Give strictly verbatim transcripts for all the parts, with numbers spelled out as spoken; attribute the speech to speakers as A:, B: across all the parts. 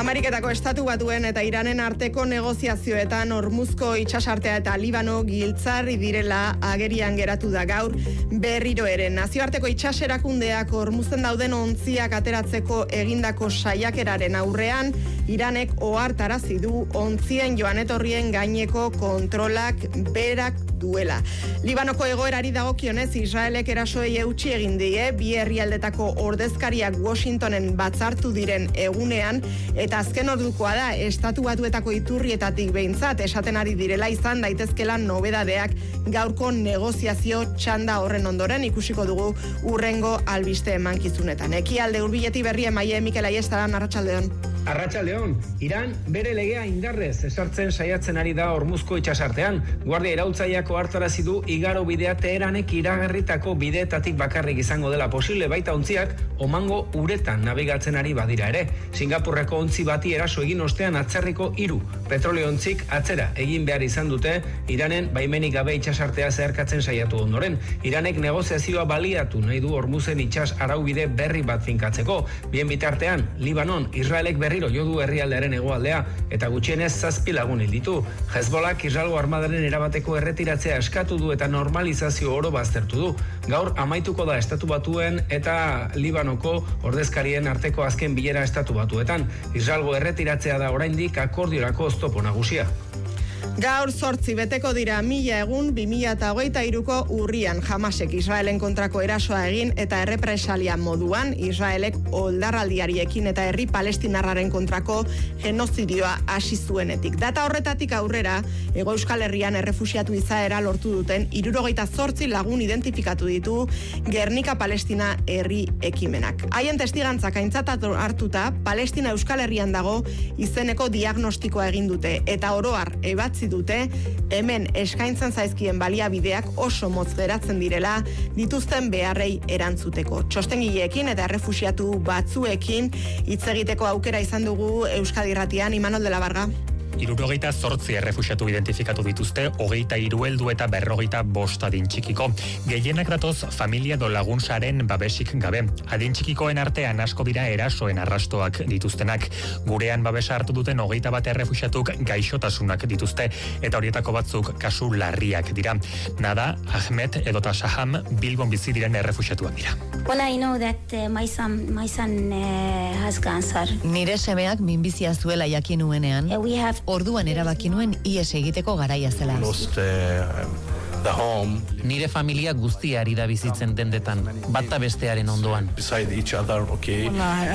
A: Ameriketako Estatu Batuen eta Iranen arteko negoziazioetan Hormuzko itsasartea eta Libano giltzarri direla agerian geratu da gaur berriro ere. Nazioarteko itsaserakundeak Hormuzen dauden ontziak ateratzeko egindako saiakeraren aurrean Iranek ohartarazi du ontzien joan etorrien gaineko kontrolak berak duela. Libanoko egoerari dagokionez Israelek erasoei eutsi egin die, bi herrialdetako ordezkariak Washingtonen batzartu diren egunean, eta azken ordukoa da Estatu Batuetako iturrietatik behintzat esaten ari direla izan daitezkela nobedadeak gaurko negoziazio txanda horren ondoren ikusiko dugu urrengo albiste emankizunetan. Ekialde hurbiletik berri emaie Mikel Aiestaran, arratsaldeon.
B: Arratsaldeon, Iran bere legea indarrez esartzen saiatzen ari da Hormuzko itsasartean. Guardia iraultzaileak ohartarazi du igaro bidea Teheranek iragarritako bideetatik bakarrik izango dela posible, baita ontziak Omango uretan nabigatzen ari badira ere. Singapurreko ontzi bati eraso egin ostean atzerriko hiru petrolio ontzik atzera egin behar izan dute Iranen baimenik gabe itsasartea zeharkatzen saiatu ondoren. Iranek negoziazioa baliatu nahi du Hormuzen itsas araubide berri bat finkatzeko. Bien bitartean, Libanon, Israelek berriro jo du herrialdearen hegoaldea eta gutxienez zazpi lagun hil ditu. Hezbolak Israelgo armadaren erabateko erretiratzea eskatu du eta normalizazio oro baztertu du. Gaur amaituko da Estatu Batuen eta Libanoko ordezkarien arteko azken bilera Estatu Batuetan. Israelgo erretiratzea da oraindik akordiorako oztopo nagusia.
A: Gaur zortzi beteko dira mila egun bi mila hogeita hiruko urrian Hamasek Israelen kontrako erasoa egin eta errepresalia moduan Israelek oldarraldiariekin eta herri palestinarraren kontrako genozidioa hasi zuenetik. Data horretatik aurrera, Hego Euskal Herrian errefuxiatu izaera lortu duten hirurogeita zortzi lagun identifikatu ditu Gernika Palestina herri ekimenak. Haien testigantzak aintzat hartuta, Palestina Euskal Herrian dago izeneko diagnostikoa egin dute eta oroar ebatzi dute hemen eskaintzen zaizkien baliabideak oso motz geratzen direla dituzten beharrei erantzuteko. Txostengileekin eta errefuxiatu batzuekin hitz egiteko aukera izan dugu Euskadi Irratian. Imanol de la Varga.
C: Hirurogeita zortzi errefuxiatu identifikatu dituzte, hogeita hiru heldu eta berrogeita bost adin txikiko. Gehienak datoz familia do lagunsaren babesik gabe. Adin txikikoen artean asko dira erasoen arrastoak dituztenak. Gurean babesa hartu duten hogeita bat errefuxiatuk gaixotasunak dituzte eta horietako batzuk kasu larriak dira. Nada, Ahmed edota Shaham Bilbon bizi diren errefuxiatuak dira.
D: Well, I know that uh, my son, my son uh, has cancer.
E: Nire semeak minbizia zuela jakin nuenean.
D: Uh, we have
E: Orduan erabaki nuen ihes egiteko garaia zela.
F: Lost, uh, the home.
G: Nire familia guztia ari da bizitzen dendetan, bata bestearen ondoan.
F: Beside each other, okay.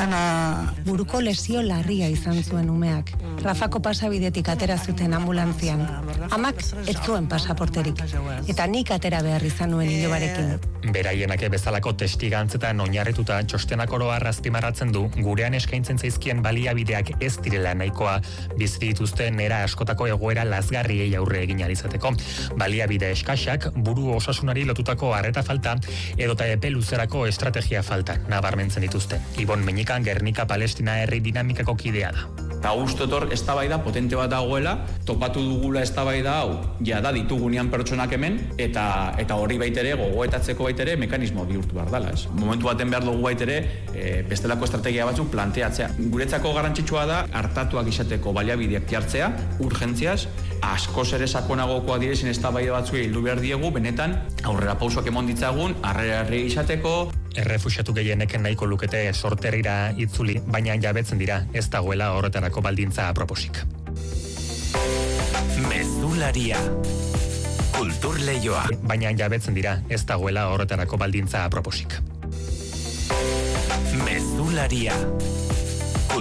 H: Ana, buruko lesio larria izan zuen umeak. Rafako pasabidetik atera zuten ambulantzian. Amak ez zuen pasaporterik. Eta nik atera behar izan nuen ilobarekin.
C: Beraienak bezalako testigantzetan oinarrituta txostenak oro azpimarratzen du gurean eskaintzen zaizkien baliabideak ez direla nahikoa bizi dituzten nera askotako egoera lazgarriei aurre egin ahal izateko. Baliabide eskasak, buru osasunari lotutako arreta falta edota epe luzerako estrategia falta nabarmentzen dituzte. Ibon Meñikan Gernika Palestina herri dinamikako kidea da.
I: Eta uste etor eztabaida potente bat dagoela, topatu dugula eztabaida hau, ja da ditugunean pertsonak hemen, eta eta hori baitere, gogoetatzeko baitere, mekanismo bihurtu behar dela, ez? Momentu baten behar dugu baitere, e, bestelako estrategia batzuk planteatzea. Guretzako garrantzitsua da, hartatuak izateko baliabideak jartzea, urgentziaz, askoz ere sakonagokoa direzen eztabaida batzuei heldu behar diegu, benetan, aurrera pausoak emon ditzagun, harrera izateko.
C: Errefuxiatu gehienek nahiko lukete sorterrira itzuli, baina jabetzen dira ez dagoela horretarako baldintza aproposik.
J: Mezularia. Kultur leioa.
C: Baina jabetzen dira ez dagoela horretarako baldintza aproposik.
J: Mezularia.